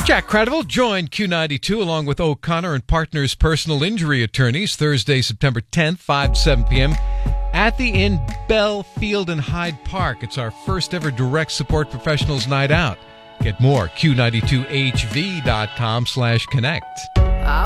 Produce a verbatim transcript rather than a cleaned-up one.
Jack Credible joined Q ninety-two along with O'Connor and Partners Personal Injury Attorneys Thursday, September tenth, five to seven p.m. at the Inn Belfield in Hyde Park. It's our first ever direct support professionals night out. Get more, Q ninety-two H V dot com slash connect.